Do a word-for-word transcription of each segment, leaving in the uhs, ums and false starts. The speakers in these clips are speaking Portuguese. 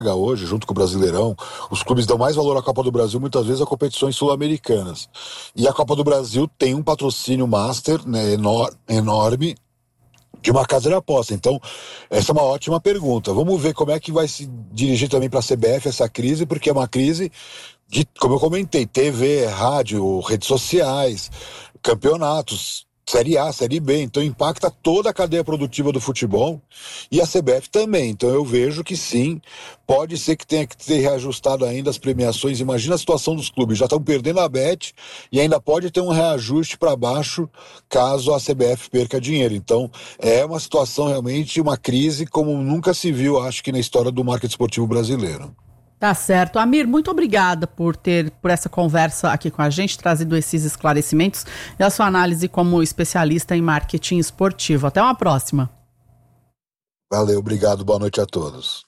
hoje, junto com o Brasileirão, os clubes dão mais valor à Copa do Brasil, muitas vezes, a competições sul-americanas. E a Copa do Brasil tem um patrocínio master, né, enor- enorme, de uma casa de aposta. Então, essa é uma ótima pergunta. Vamos ver como é que vai se dirigir também para a C B F essa crise, porque é uma crise de, como eu comentei, T V, rádio, redes sociais, campeonatos, Série A, Série B, então impacta toda a cadeia produtiva do futebol e a C B F também. Então eu vejo que sim, pode ser que tenha que ter reajustado ainda as premiações. Imagina a situação dos clubes, já estão perdendo a Bet e ainda pode ter um reajuste para baixo caso a C B F perca dinheiro. Então é uma situação realmente, uma crise como nunca se viu, acho que na história do marketing esportivo brasileiro. Tá certo. Amir, muito obrigada por ter, por essa conversa aqui com a gente, trazido esses esclarecimentos e a sua análise como especialista em marketing esportivo. Até uma próxima. Valeu, obrigado, boa noite a todos.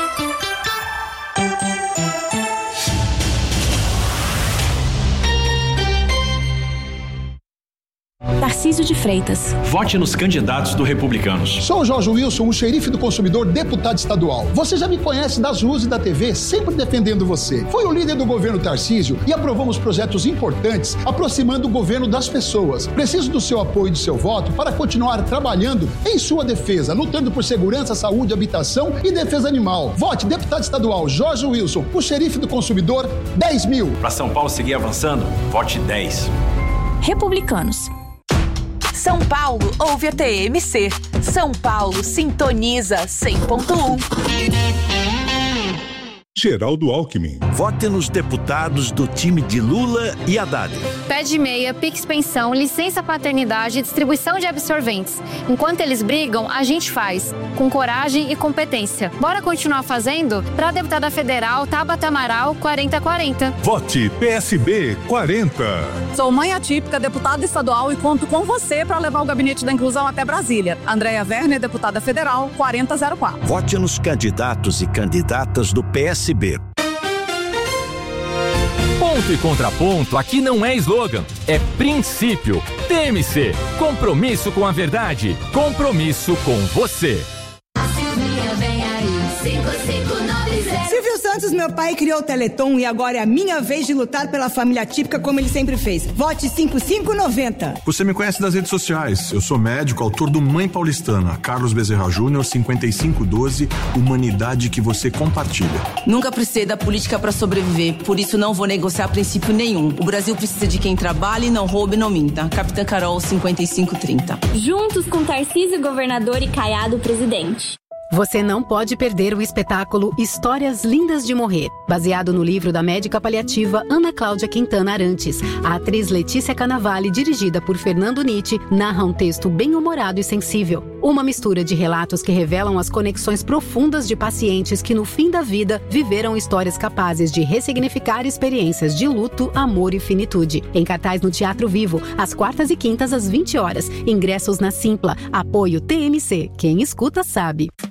Tarcísio de Freitas. Vote nos candidatos do Republicanos. Sou o Jorge Wilson, o xerife do consumidor, deputado estadual. Você já me conhece das ruas e da T V, sempre defendendo você. Fui o líder do governo Tarcísio e aprovamos projetos importantes, aproximando o governo das pessoas. Preciso do seu apoio e do seu voto para continuar trabalhando em sua defesa, lutando por segurança, saúde, habitação e defesa animal. Vote deputado estadual Jorge Wilson, o xerife do consumidor, dez mil. Para São Paulo seguir avançando, vote dez. Republicanos. São Paulo ouve a T M C. São Paulo sintoniza cem ponto um. Geraldo Alckmin. Vote nos deputados do time de Lula e Haddad. Pede meia, Pix Pensão, licença paternidade e distribuição de absorventes. Enquanto eles brigam, a gente faz, com coragem e competência. Bora continuar fazendo? Para a deputada federal Tabata Amaral, quarenta quarenta. Vote P S B quarenta. Sou mãe atípica, deputada estadual e conto com você para levar o gabinete da inclusão até Brasília. Andréia Werner, deputada federal, quarenta zero quatro. Vote nos candidatos e candidatas do P S B. Ponto e contraponto aqui não é slogan, é princípio. T M C, compromisso com a verdade, compromisso com você. Silvio Santos, meu pai, criou o Teleton e agora é a minha vez de lutar pela família típica como ele sempre fez. Vote cinco cinco nove zero. Você me conhece das redes sociais. Eu sou médico, autor do Mãe Paulistana, Carlos Bezerra Júnior, cinquenta e cinco doze, humanidade que você compartilha. Nunca precisei da política para sobreviver, por isso não vou negociar princípio nenhum. O Brasil precisa de quem trabalhe, não roube, não minta. Capitã Carol, cinquenta e cinco trinta. Juntos com Tarcísio governador e Caiado presidente. Você não pode perder o espetáculo Histórias Lindas de Morrer, baseado no livro da médica paliativa Ana Cláudia Quintana Arantes. A atriz Letícia Cannavale, dirigida por Fernando Nitti, narra um texto bem-humorado e sensível. Uma mistura de relatos que revelam as conexões profundas de pacientes que, no fim da vida, viveram histórias capazes de ressignificar experiências de luto, amor e finitude. Em cartaz no Teatro Vivo, às quartas e quintas às vinte horas. Ingressos na Simpla. Apoio T M C. Quem escuta sabe.